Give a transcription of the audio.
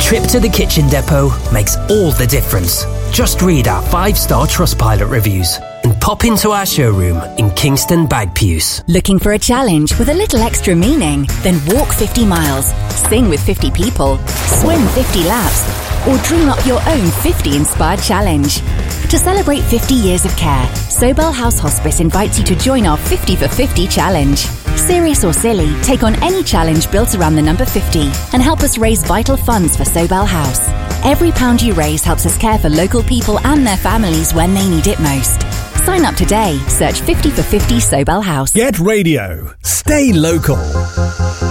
trip to the Kitchen Depot makes all the difference. Just read our 5-star Trustpilot reviews and pop into our showroom in Kingston Bagpuws. Looking for a challenge with a little extra meaning? Then walk 50 miles, sing with 50 people, swim 50 laps, or dream up your own 50 inspired challenge. To celebrate 50 years of care, Sobel House Hospice invites you to join our 50 for 50 challenge. Serious or silly, take on any challenge built around the number 50 and help us raise vital funds for Sobel House. Every pound you raise helps us care for local people and their families when they need it most. Sign up today. Search 50 for 50 Sobel House. Get radio. Stay local.